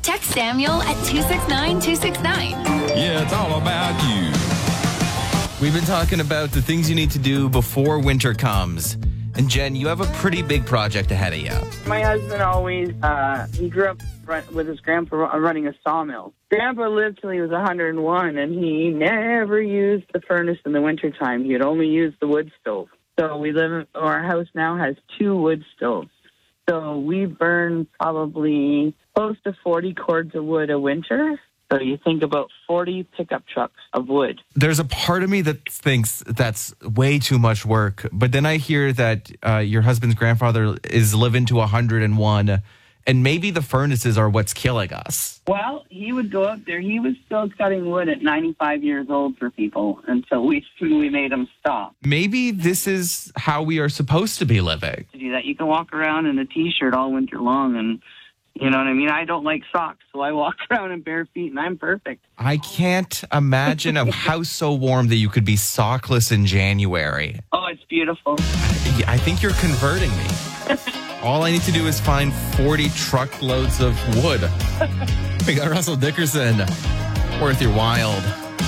Text Samuel at 269-269. Yeah, it's all about you. We've been talking about the things you need to do before winter comes. And Jen, you have a pretty big project ahead of you. My husband always, he grew up with his grandpa running a sawmill. Grandpa lived till he was 101, and he never used the furnace in the wintertime. He would only use the wood stove. So our house now has 2 wood stoves. So we burn probably close to 40 cords of wood a winter. So you think about 40 pickup trucks of wood. There's a part of me that thinks that's way too much work. But then I hear that your husband's grandfather is living to 101, and maybe the furnaces are what's killing us. Well, he would go up there. He was still cutting wood at 95 years old for people until we made him stop. Maybe this is how we are supposed to be living. To do that, you can walk around in a T-shirt all winter long, and you know what I mean? I don't like socks, so I walk around in bare feet, and I'm perfect. I can't imagine a house so warm that you could be sockless in January. Oh, it's beautiful. I think you're converting me. All I need to do is find 40 truckloads of wood. We got Russell Dickerson. Worth your wild.